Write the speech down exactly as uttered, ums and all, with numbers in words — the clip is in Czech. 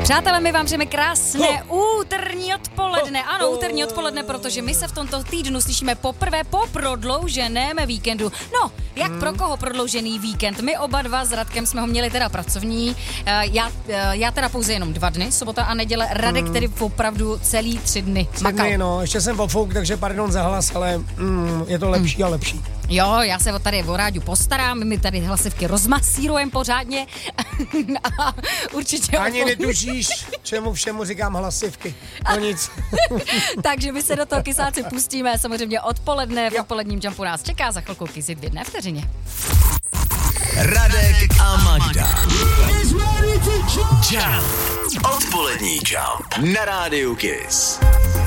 Přátelé, my vám přejeme krásné úterní odpoledne. Ano, úterní odpoledne, protože my se v tomto týdnu slyšíme poprvé po prodlouženém víkendu. No, jak hmm. pro koho prodloužený víkend? My oba dva s Radkem jsme ho měli teda pracovní. Já, já teda pouze jenom dva dny, sobota a neděle. Radek hmm. tedy opravdu celý tři dny makal. Tři dny, no, ještě jsem pofouk, takže pardon za hlas, ale mm, je to lepší hmm. a lepší. Jo, já se tady o Ráďu postarám, my tady hlasivky rozmasírujeme pořádně a určitě... Ani netušíš, čemu všemu říkám hlasivky, no nic. Takže my se do toho kysáci pustíme, samozřejmě odpoledne, v odpoledním jumpu nás čeká za chvilku kysit v jedné vteřině. Radek a Magda. Jump. Odpolední jump na rádiu Kiss.